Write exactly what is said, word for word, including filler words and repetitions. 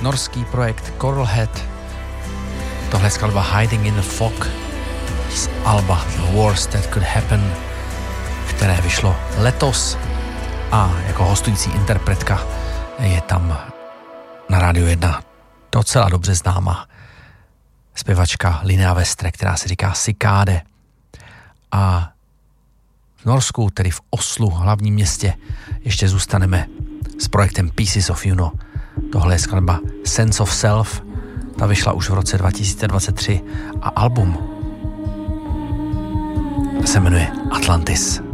norský projekt Coralhead. Tohle je skladba Hiding in the Fog z alba The Worst That Could Happen, které vyšlo letos, a jako hostující interpretka je tam na Rádiu jedna docela dobře známá zpěvačka Linnea Westre, která se říká Sikáde. A v Norsku, tedy v Oslu, hlavním městě, ještě zůstaneme s projektem Pieces of Juno. Tohle je skladba Sense of Self, ta vyšla už v roce dva tisíce dvacet tři a album se jmenuje Atlantis.